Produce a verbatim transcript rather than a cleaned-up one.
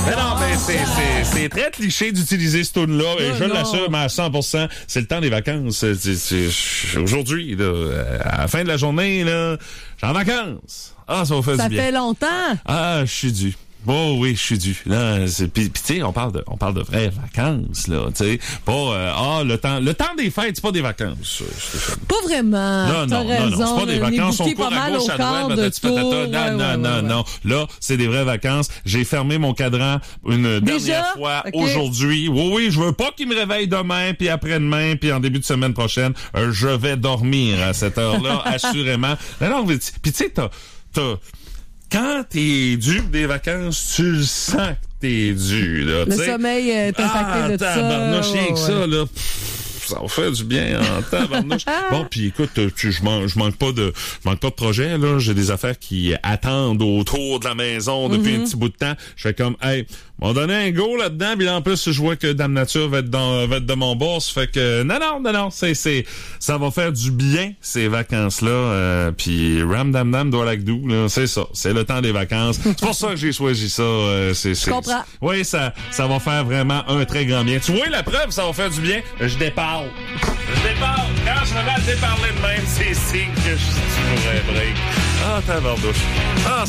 Mais non, mais c'est, c'est, c'est très cliché d'utiliser ce tune-là, et non, je non. l'assure, mais à cent pour cent, c'est le temps des vacances. C'est, c'est, c'est, aujourd'hui, là, à la fin de la journée, là, j'ai en vacances. Ah, ça va faire Ça du bien. fait longtemps. Ah, je suis dû. Oh oui, je suis dû. Là, c'est puis tu sais, on parle de on parle de vraies vacances là, tu sais. Pas euh, ah le temps le temps des fêtes, c'est pas des vacances. Ça, Pas vraiment. non T'as non, raison. non non, c'est pas des On est vacances, on booké court pas à mal gauche au à quart droite, de patati patata. tour. Non Ouais, non ouais, non ouais, non. Là, c'est des vraies vacances. J'ai fermé mon cadran une Déjà? dernière fois Okay. aujourd'hui. Oui oui, je veux pas qu'il me réveille demain puis après-demain puis en début de semaine prochaine, euh, je vais dormir à cette heure-là assurément. Non non, puis tu sais t'as t'as quand t'es dû des vacances, tu le sens que t'es dû, là. Le t'sais. sommeil est impacté ah, de ça. tabarnouche, rien Ouais, que ça, là. Pff, ça va faire du bien en tabarnouche. Bon, puis écoute, tu, je, man, je manque pas de je manque pas de projet, là. J'ai des affaires qui attendent autour de la maison depuis mm-hmm. un petit bout de temps. Je fais comme, hey, m'ont donné un go là-dedans, puis en plus, je vois que Dame Nature va être dans, va être de mon boss. Fait que, non, non, non, non, c'est, c'est, ça va faire du bien, ces vacances-là. Euh, puis Ram Dam Dam doit like do, là. C'est ça. C'est le temps des vacances. C'est pour ça que j'ai choisi ça. Euh, c'est, c'est, je comprends. Oui, ça, ça va faire vraiment un très grand bien. Tu vois, la preuve, ça va faire du bien. Je déparle. Je déparle. Quand je me mets à déparler de même, c'est signe que je suis break. Ah, tabardouche. Ah,